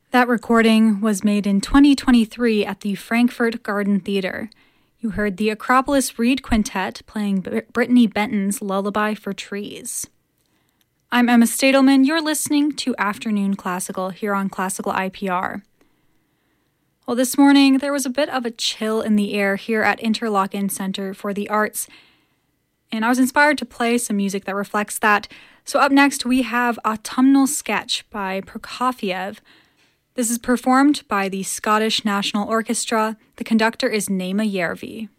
That recording was made in 2023 at the Frankfurt Garden Theater. You heard the Acropolis Reed Quintet playing Brittany Benton's Lullaby for Trees. I'm Emma Stadelman. You're listening to Afternoon Classical here on Classical IPR. Well, this morning there was a bit of a chill in the air here at Interlochen Center for the Arts, and I was inspired to play some music that reflects that. So up next we have Autumnal Sketch by Prokofiev. This is performed by the Scottish National Orchestra. The conductor is Naima Järvi.